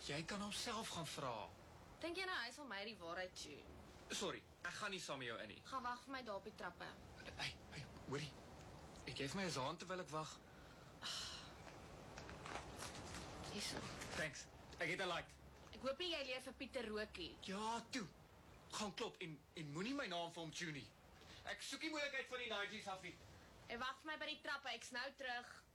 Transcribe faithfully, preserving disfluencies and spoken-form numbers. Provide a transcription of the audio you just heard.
Jy kan hom self gaan vra. Dink jy nou hy sal my die waarheid toe? Sorry, ek gaan nie saam met jou in nie. Gaan wag vir my daar op die trappe. Hey, hey, hoorie. Ek geef my 'n hand terwyl ek wag. Hierso. Thanks. Ek het 'n like. Ek hoop nie jy leer vir Pieter Rookie. Ja, toe. Gaan klop en en moenie my naam vir hom tune nie. Ek soek die moeilikheid van die Nigers af nie. En wag vir my by die trappe, ek's nou terug.